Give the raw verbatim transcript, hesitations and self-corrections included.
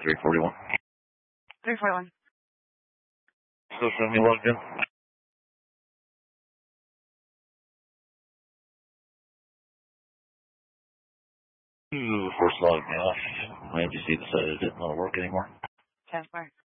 three forty-one. three forty-one. Still showing me logged in? Ooh, force logged me off. My M P C decided it didn't want to work anymore. Ten,